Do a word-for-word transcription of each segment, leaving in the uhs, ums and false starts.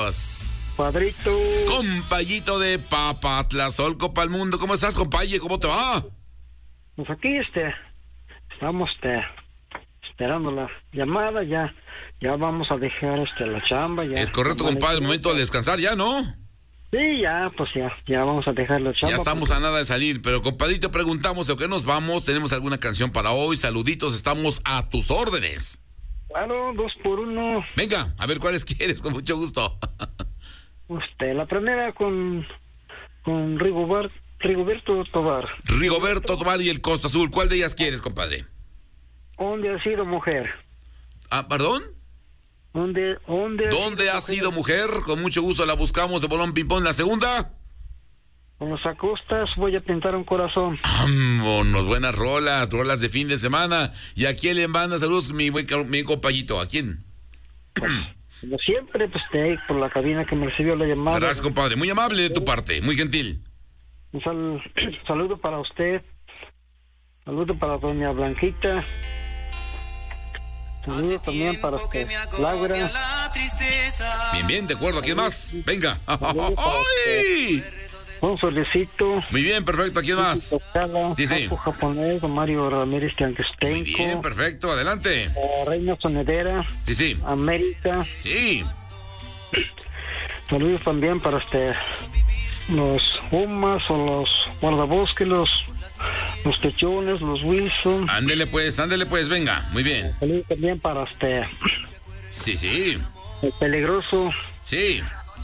saludos. Padrito. Compayito de Papatlazolco pa'l mundo. ¿Cómo estás, compaye? ¿Cómo te va? Pues aquí, este, estamos, este, esperando la llamada, ya, ya vamos a dejar, este, la chamba, ya. Es correcto, compadre, el momento de descansar ya, ¿no? Sí, ya, pues ya, ya vamos a dejar la chamba. Ya estamos porque... a nada de salir, pero compadrito, preguntamos de qué nos vamos, tenemos alguna canción para hoy, saluditos, estamos a tus órdenes. Claro, dos por uno. Venga, a ver cuáles quieres, con mucho gusto. Este, la primera con, con Rigoberto, Rigoberto Tobar. Rigoberto Tobar y el Costa Azul, ¿cuál de ellas quieres, compadre? ¿Dónde ha sido mujer? Ah, ¿perdón? ¿Dónde, dónde, ¿Dónde ha sido mujer? Con mucho gusto la buscamos de bolón ping-pong. ¿La segunda? Con los acostas voy a pintar un corazón. Vámonos, buenas rolas, rolas de fin de semana. ¿Y a quién le manda saludos, mi buen mi compañito? ¿A quién? Pues, como siempre, pues de ahí por la cabina que me recibió la llamada. Gracias, compadre. Muy amable de tu parte, muy gentil. Un sal, saludo para usted. Saludo para doña Blanquita. Saludo también para usted, Laura. Bien, bien, de acuerdo. ¿A quién más? Venga. ¡Ay! Un solecito. Muy bien, perfecto. ¿A quién más? Sí, sí. Japonés, don Mario Ramírez Tianquestenco. Muy bien, perfecto. Adelante. Uh, Reina Sonedera. Sí, sí. América. Sí. Saludos también para este, los Pumas o los guardabosques, los, los Techones, los Wilson. Ándele pues, ándele pues, venga. Muy bien. Saludos también para este. Sí, sí. El Peligroso. Sí.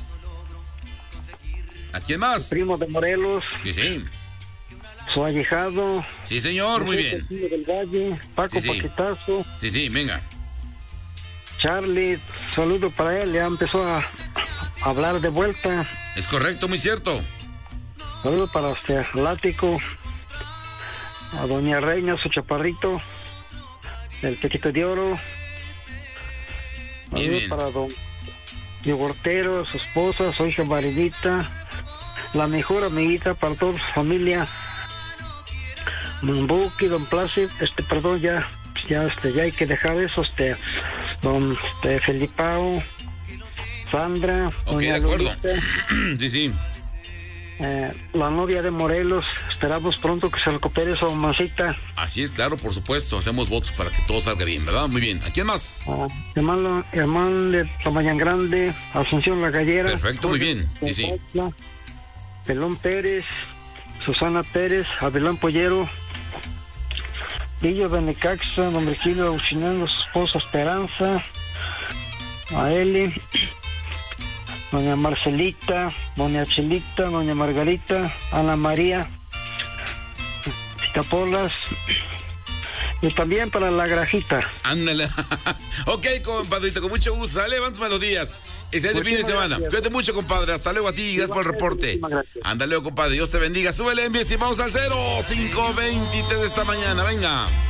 ¿A quién más? Primo de Morelos. Sí, sí. Su ahijado. Sí, señor, muy bien. Del Valle, Paco Sí, sí. Paquetazo. Sí, sí, venga. Charlie, saludo para él, ya empezó a, a hablar de vuelta. Es correcto, muy cierto. Saludo para usted, Lático, a doña Reina, su chaparrito, el Pequito de Oro. Bien, Saludo bien. para don Yogurtero, su esposa, su hija Marinita, la mejor amiguita para toda su familia. Don Buki, don Plácido, este, perdón, ya, ya, este, ya hay que dejar eso, este, don este, Felipao, Sandra, Ok, doña de acuerdo. Lolita, Sí, sí. eh, la novia de Morelos, esperamos pronto que se recupere su mamacita. Así es, claro, por supuesto. Hacemos votos para que todo salga bien, ¿verdad? Muy bien. ¿A quién más? Ah, hermano, hermano de Tamayan Grande, Asunción La Gallera. Perfecto, muy bien. Sí, sí. Pelón Pérez, Susana Pérez, Abelán Pollero, Pillo de Necaxa, don Virgilio Auxiliano, su esposa Esperanza, a Eli, doña Marcelita, doña Chelita, doña Margarita, Ana María, Chicapolas, y también para la Grajita. Ándale. Ok, compadrito, con mucho gusto. Dale, levántame los días. Excelente fin de semana. Gracias. Cuídate mucho, compadre. Hasta luego a ti. Gracias por el reporte. Ándale, compadre. Dios te bendiga. Súbele, mi estimado Salcero. cinco veintitrés de esta mañana. Venga.